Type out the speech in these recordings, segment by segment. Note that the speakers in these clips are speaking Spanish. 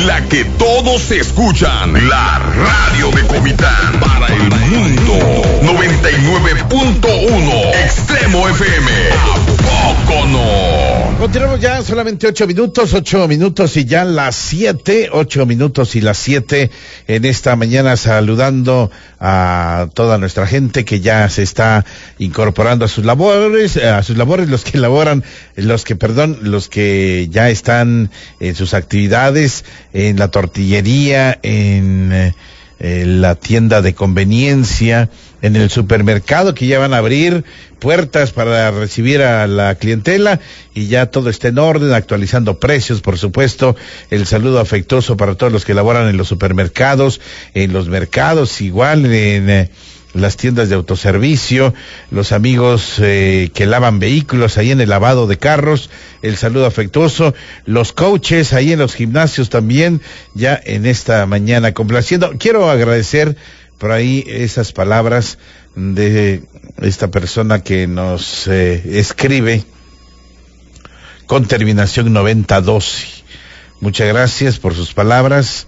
la que todos escuchan, la radio de Comitán para el mundo. 99.1 Extremo FM. ¿A poco no? Continuamos ya, solamente 8 minutos y ya las 7, 8 minutos y las 7 en esta mañana, saludando a toda nuestra gente que ya se está incorporando a sus labores, los que ya están en sus actividades, en la tortillería, en la tienda de conveniencia, en el supermercado, que ya van a abrir puertas para recibir a la clientela y ya todo está en orden, actualizando precios, por supuesto. El saludo afectuoso para todos los que laboran en los supermercados, en los mercados, igual en las tiendas de autoservicio, los amigos que lavan vehículos ahí en el lavado de carros, el saludo afectuoso, los coaches ahí en los gimnasios también, ya en esta mañana complaciendo. Quiero agradecer por ahí esas palabras de esta persona que nos escribe con terminación 9012. Muchas gracias por sus palabras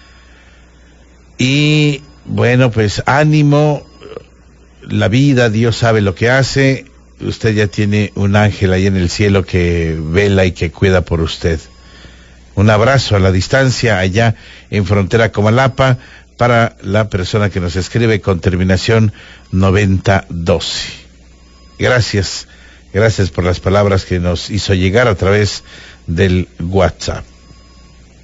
y bueno, pues ánimo, la vida, Dios sabe lo que hace. Usted ya tiene un ángel ahí en el cielo que vela y que cuida por usted. Un abrazo a la distancia allá en frontera Comalapa para la persona que nos escribe con terminación 9012. Gracias por las palabras que nos hizo llegar a través del WhatsApp.